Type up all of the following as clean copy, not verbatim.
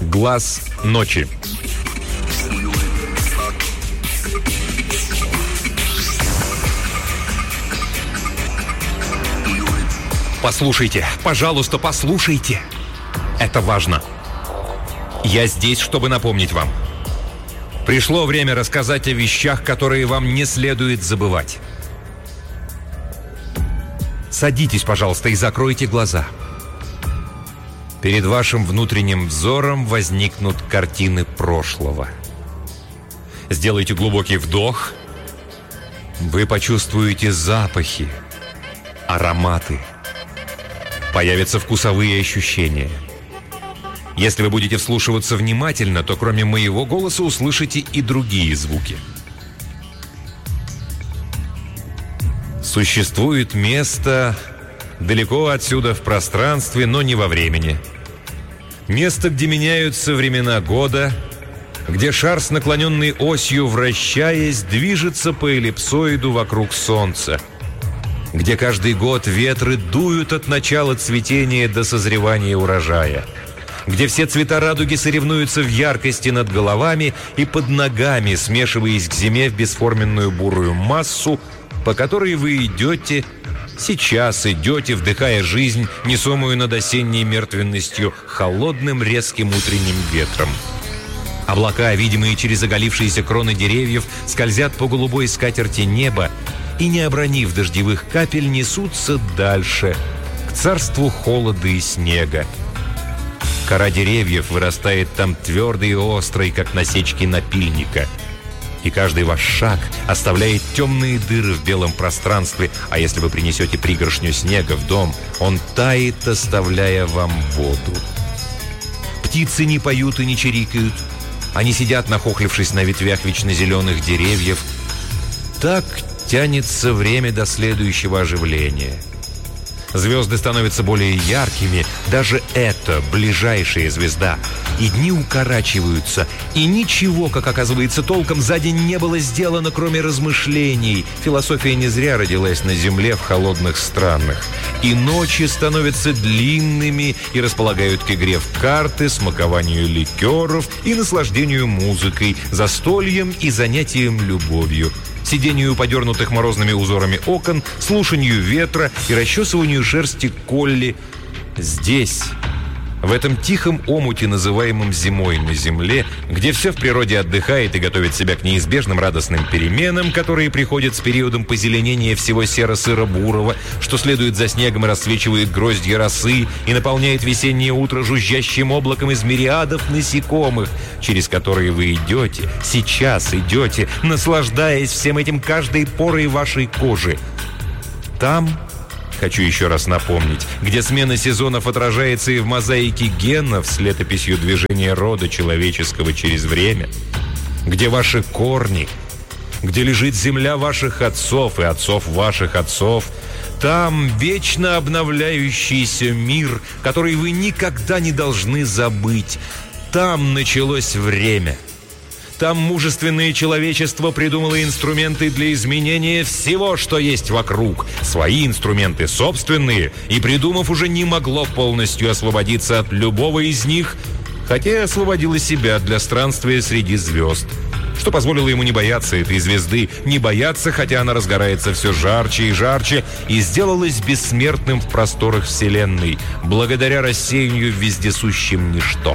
Глаз ночи. Послушайте, пожалуйста, послушайте. Это важно. Я здесь, чтобы напомнить вам. Пришло время рассказать о вещах, которые вам не следует забывать. Садитесь, пожалуйста, и закройте глаза. Перед вашим внутренним взором возникнут картины прошлого. Сделайте глубокий вдох. Вы почувствуете запахи, ароматы. Появятся вкусовые ощущения. Если вы будете вслушиваться внимательно, то кроме моего голоса услышите и другие звуки. Существует место далеко отсюда в пространстве, но не во времени. Место, где меняются времена года, где шар с наклоненной осью, вращаясь, движется по эллипсоиду вокруг Солнца, где каждый год ветры дуют от начала цветения до созревания урожая, где все цвета радуги соревнуются в яркости над головами и под ногами, смешиваясь к зиме в бесформенную бурую массу, по которой вы идете, сейчас идете, вдыхая жизнь, несомую над осенней мертвенностью, холодным резким утренним ветром. Облака, видимые через оголившиеся кроны деревьев, скользят по голубой скатерти неба и, не обронив дождевых капель, несутся дальше, к царству холода и снега. Кора деревьев вырастает там твердой и острой, как насечки напильника. И каждый ваш шаг оставляет темные дыры в белом пространстве, а если вы принесете пригоршню снега в дом, он тает, оставляя вам воду. Птицы не поют и не чирикают. Они сидят, нахохлившись на ветвях вечнозеленых деревьев. Так тянется время до следующего оживления. Звезды становятся более яркими, даже эта ближайшая звезда. И дни укорачиваются, и ничего, как оказывается, толком за день не было сделано, кроме размышлений. Философия не зря родилась на земле в холодных странах. И ночи становятся длинными и располагают к игре в карты, смакованию ликеров и наслаждению музыкой, застольем и занятием любовью, сидению подернутых морозными узорами окон, слушанию ветра и расчесыванию шерсти Колли. Здесь, в этом тихом омуте, называемом зимой на земле, где все в природе отдыхает и готовит себя к неизбежным радостным переменам, которые приходят с периодом позеленения всего серо-сыро-бурого, что следует за снегом и расцвечивает гроздья росы и наполняет весеннее утро жужжащим облаком из мириадов насекомых, через которые вы идете, сейчас идете, наслаждаясь всем этим каждой порой вашей кожи. Там, хочу еще раз напомнить, где смена сезонов отражается и в мозаике генов с летописью движения рода человеческого через время, где ваши корни, где лежит земля ваших отцов и отцов ваших отцов, там вечно обновляющийся мир, который вы никогда не должны забыть. Там началось время. Там мужественное человечество придумало инструменты для изменения всего, что есть вокруг. Свои инструменты собственные, и, придумав, уже не могло полностью освободиться от любого из них, хотя и освободило себя для странствия среди звезд, что позволило ему не бояться этой звезды, не бояться, хотя она разгорается все жарче и жарче, и сделалась бессмертным в просторах Вселенной, благодаря рассеянию в вездесущем ничто.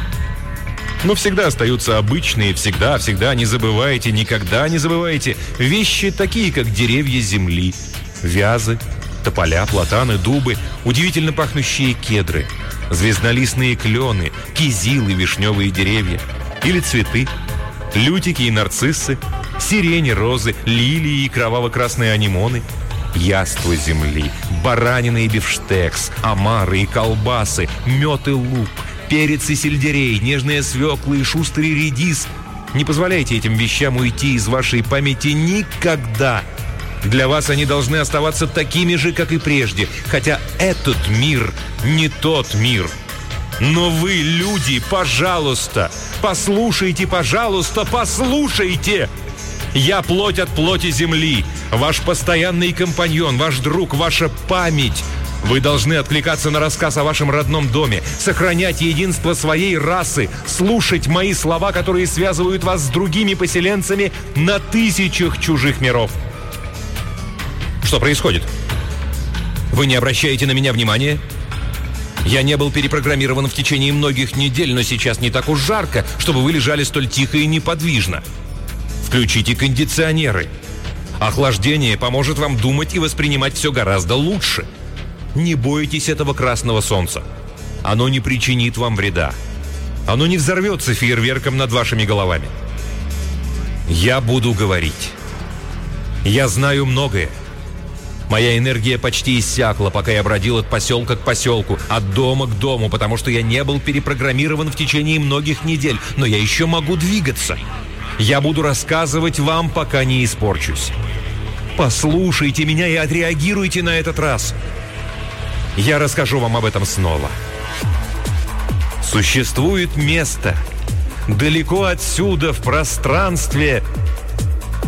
Но всегда остаются обычные, всегда не забывайте, никогда не забывайте вещи такие, как деревья земли, вязы, тополя, платаны, дубы, удивительно пахнущие кедры, звезднолистные клены, кизилы, вишневые деревья, или цветы, лютики и нарциссы, сирени, розы, лилии и кроваво-красные анимоны, яства земли, баранина и бифштекс, омары и колбасы, мед и лук, перец и сельдерей, нежная свекла и шустрый редис. Не позволяйте этим вещам уйти из вашей памяти никогда. Для вас они должны оставаться такими же, как и прежде, хотя этот мир не тот мир. Но вы, люди, пожалуйста, послушайте, пожалуйста, послушайте! Я плоть от плоти земли, ваш постоянный компаньон, ваш друг, ваша память, Вы должны откликаться на рассказ о вашем родном доме, сохранять единство своей расы, слушать мои слова, которые связывают вас с другими поселенцами на тысячах чужих миров. Что происходит? Вы не обращаете на меня внимания? Я не был перепрограммирован в течение многих недель, но сейчас не так уж жарко, чтобы вы лежали столь тихо и неподвижно. Включите кондиционеры. Охлаждение поможет вам думать и воспринимать все гораздо лучше. Не бойтесь этого красного солнца. Оно не причинит вам вреда. Оно не взорвется фейерверком над вашими головами. Я буду говорить. Я знаю многое. Моя энергия почти иссякла, пока я бродил от поселка к поселку, от дома к дому, потому что я не был перепрограммирован в течение многих недель, но я еще могу двигаться. Я буду рассказывать вам, пока не испорчусь. Послушайте меня и отреагируйте на этот раз. Я расскажу вам об этом снова. Существует место далеко отсюда, в пространстве,